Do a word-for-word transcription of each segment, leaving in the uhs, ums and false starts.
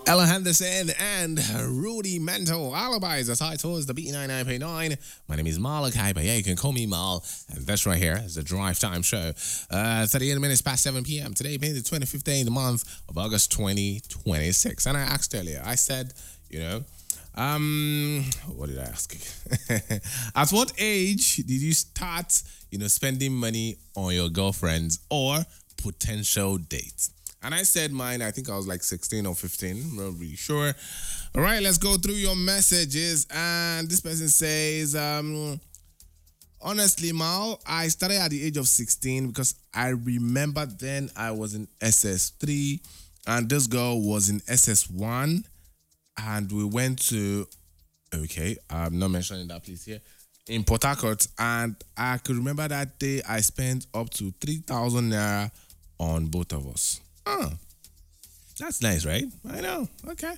Ella Henderson and Rudy Mental Alibis. That's how it was the B ninety-nine point nine. My name is Malachi, but yeah, you can call me Mal. And that's right here is the Drive Time Show. Uh, thirty-eight minutes past seven p.m. Today being the twenty-fifth day in the month of August twenty twenty-six. And I asked earlier, I said, you know, um, what did I ask? At what age did you start, you know, spending money on your girlfriends or potential dates? And I said mine, I think I was like sixteen or fifteen. I'm not really sure. All right, let's go through your messages. And this person says, um, honestly, Mal, I started at the age of sixteen because I remember then I was in S S three and this girl was in S S one. And we went to, okay, I'm not mentioning that place here, in Port Harcourt. And I could remember that day I spent up to three thousand naira on both of us. Oh, that's nice, right? I know. Okay.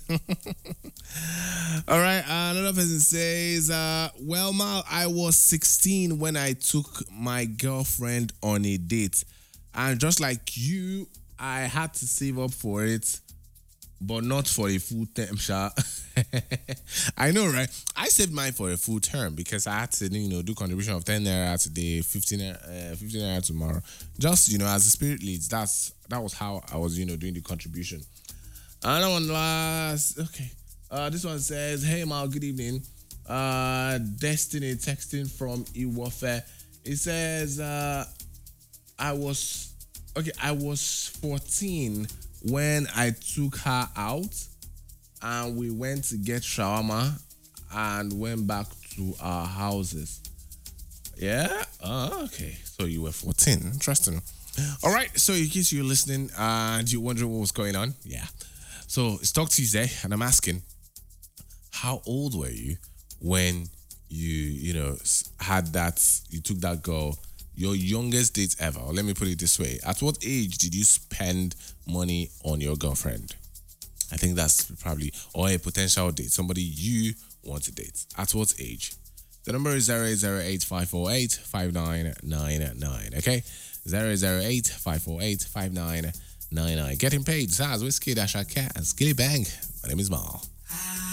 All right. Uh, another person says, uh, well, Mal, I was sixteen when I took my girlfriend on a date. And just like you, I had to save up for it, but not for a full term, sha. I know, right? I saved mine for a full term because I had to, you know, do contribution of ten naira today, fifteen naira, uh, fifteen naira tomorrow. Just, you know, as the spirit leads, that's that was how I was, you know, doing the contribution. Another one last. Okay. Uh, this one says, hey, Mal, good evening. Uh, Destiny texting from Iwofe. It says, uh, I was, okay, I was fourteen when I took her out and we went to get shawarma and went back to our houses. Yeah? Oh, okay. So you were fourteen. Interesting. All right. So in case you're listening and you're wondering what was going on, yeah. So it's Talk Tuesday and I'm asking, how old were you when you, you know, had that, you took that girl, your youngest date ever? Or let me put it this way. At what age did you spend money on your girlfriend? I think that's probably, or a potential date, somebody you want to date. At what age? The number is zero eight zero eight five four eight five nine nine nine, okay? zero eight zero eight five four eight five nine nine nine. Getting paid, Zaz, Whiskey, Dash, Cat, and Skilly Bang. My name is Mal.